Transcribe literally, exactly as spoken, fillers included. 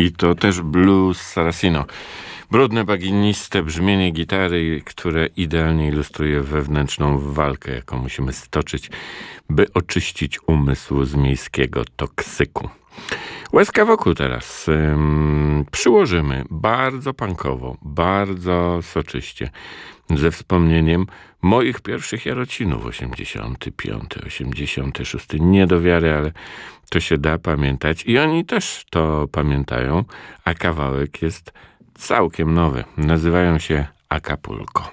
I to też blues Saracino. Brudne, baginiste brzmienie gitary, które idealnie ilustruje wewnętrzną walkę, jaką musimy stoczyć, by oczyścić umysł z miejskiego toksyku. Łezka wokół teraz ym, przyłożymy bardzo punkowo, bardzo soczyście, ze wspomnieniem moich pierwszych Jarocinów, osiemdziesiąty piąty, osiemdziesiąty szósty. Nie do wiary, ale to się da pamiętać i oni też to pamiętają, a kawałek jest całkiem nowy. Nazywają się Acapulco.